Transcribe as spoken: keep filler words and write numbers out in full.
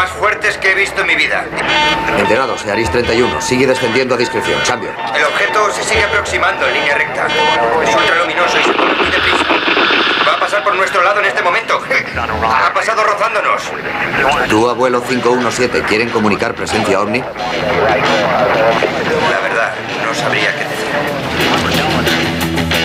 más fuertes que he visto en mi vida. Enterado, Searis treinta y uno. Sigue descendiendo a discreción. Cambio. El objeto se sigue aproximando en línea recta. Es ultraluminoso y se mueve muy deprisa. Va a pasar por nuestro lado en este momento. Ha pasado rozándonos. Tu abuelo cinco uno siete. ¿Quieren comunicar presencia ovni? La verdad, no sabría qué decir.